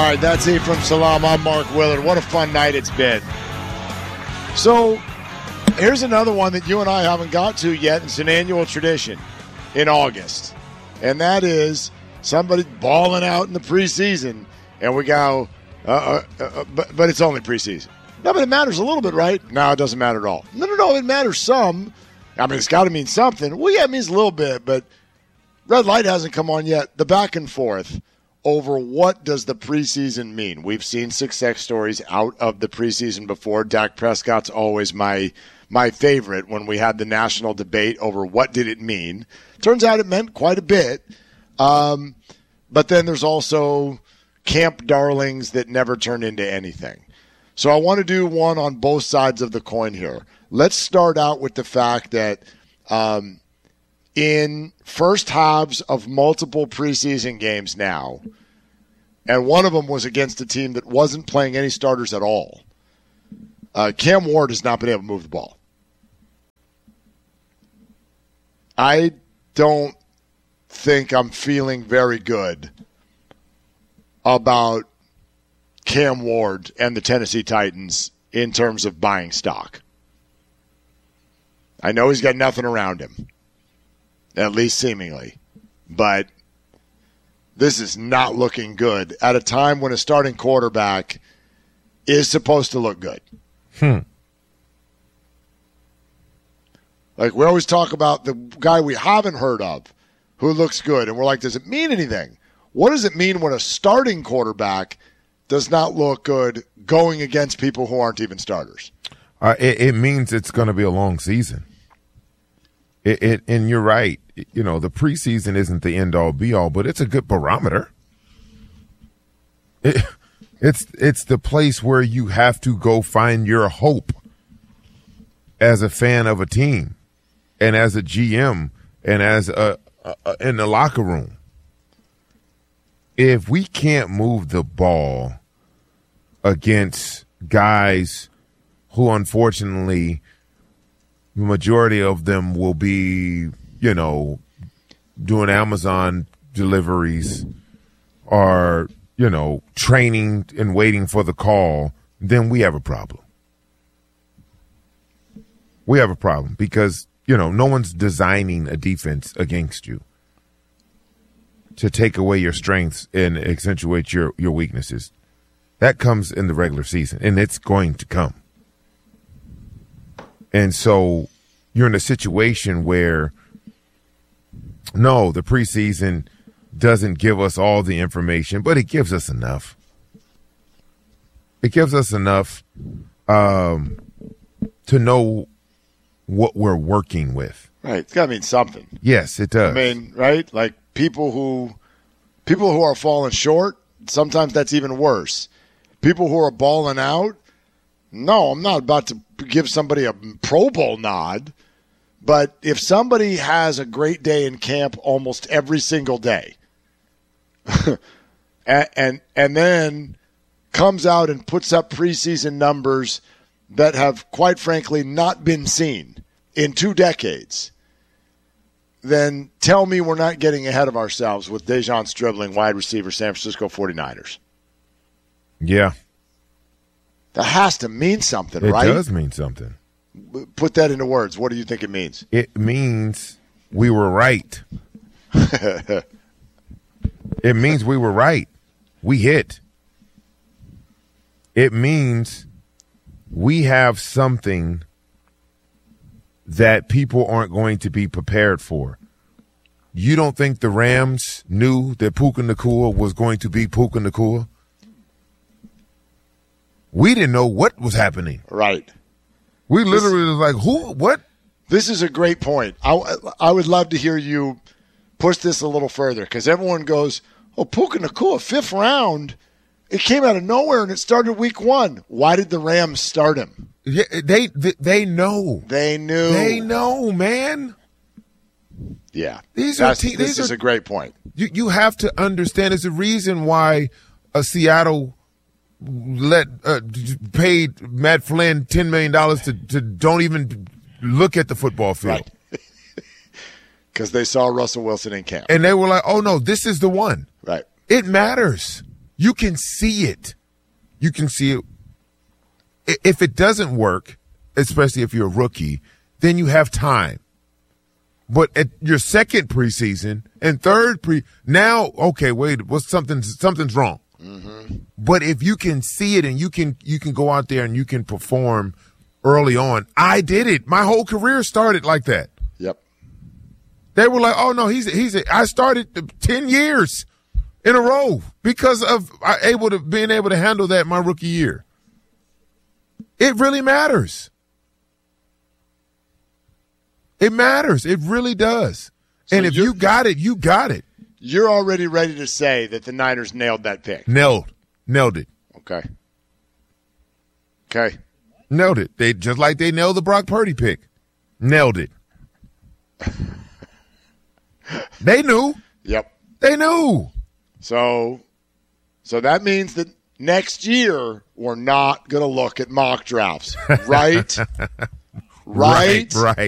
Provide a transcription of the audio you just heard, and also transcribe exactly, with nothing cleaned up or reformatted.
All right, that's Ephraim Salaam. I'm Mark Willard. What a fun night it's been. So here's another one that you and I haven't got to yet. It's an annual tradition in August, and that is somebody balling out in the preseason, and we go, uh, uh, uh, but, but it's only preseason. No, but it matters a little bit, right? No, it doesn't matter at all. No, no, no, it matters some. I mean, it's got to mean something. Well, yeah, it means a little bit, but red light hasn't come on yet. The back and forth over what does the preseason mean. We've seen success stories out of the preseason before. Dak Prescott's always my my favorite when we had the national debate over what did it mean. Turns out it meant quite a bit. Um, but then there's also camp darlings that never turn into anything. So I want to do one on both sides of the coin here. Let's start out with the fact that um, in first halves of multiple preseason games now, and one of them was against a team that wasn't playing any starters at all, uh, Cam Ward has not been able to move the ball. I don't think I'm feeling very good about Cam Ward and the Tennessee Titans in terms of buying stock. I know he's got nothing around him, at least seemingly, but this is not looking good at a time when a starting quarterback is supposed to look good. Hmm. Like, we always talk about the guy we haven't heard of who looks good, and we're like, does it mean anything? What does it mean when a starting quarterback does not look good going against people who aren't even starters? Uh, it, it means it's going to be a long season. It, it, and you're right. You know, the preseason isn't the end-all, be-all, but it's a good barometer. It, it's it's the place where you have to go find your hope as a fan of a team and as a G M and as a, a, a in the locker room. If we can't move the ball against guys who, unfortunately, the majority of them will be, you know, doing Amazon deliveries or, you know, training and waiting for the call, then we have a problem. We have a problem because, you know, no one's designing a defense against you to take away your strengths and accentuate your, your weaknesses. That comes in the regular season, and it's going to come. And so you're in a situation where, no, the preseason doesn't give us all the information, but it gives us enough. It gives us enough um, to know what we're working with. Right. It's got to mean something. Yes, it does. I mean, right? Like people who people who are falling short, sometimes that's even worse. People who are balling out, no, I'm not about to give somebody a Pro Bowl nod, but if somebody has a great day in camp almost every single day and, and and then comes out and puts up preseason numbers that have, quite frankly, not been seen in two decades, then tell me we're not getting ahead of ourselves with Dejon Stribling, wide receiver, San Francisco forty-niners. Yeah. That has to mean something, it right? It does mean something. Put that into words. What do you think it means? It means we were right. It means we were right. We hit. It means we have something that people aren't going to be prepared for. You don't think the Rams knew that Puka Nacua was going to be Puka Nacua? We didn't know what was happening. Right. We literally this, was like, who, what? This is a great point. I, I would love to hear you push this a little further because everyone goes, oh, Puka Nacua, fifth round. It came out of nowhere and it started week one. Why did the Rams start him? Yeah, they, they they know. They knew. They know, man. Yeah. These are te- these This are, is a great point. You, you have to understand there's a reason why a Seattle – let uh, paid Matt Flynn ten million dollars to, to don't even look at the football field. Right. Because they saw Russell Wilson in camp. And they were like, oh, no, this is the one. Right. It matters. You can see it. You can see it. If it doesn't work, especially if you're a rookie, then you have time. But at your second preseason and third pre, now, okay, wait, what's something? Something's wrong. Mm-hmm. But if you can see it and you can you can go out there and you can perform early on, I did it. My whole career started like that. Yep. They were like, "Oh no, he's he's." A, I started ten years in a row because of I able to being able to handle that my rookie year. It really matters. It matters. It really does. So and if you got it, you got it. You're already ready to say that the Niners nailed that pick. Nailed. Nailed it. Okay. Okay. Nailed it. They just like they nailed the Brock Purdy pick. Nailed it. They knew. Yep. They knew. So so that means that next year we're not going to look at mock drafts. Right? right? Right. Right.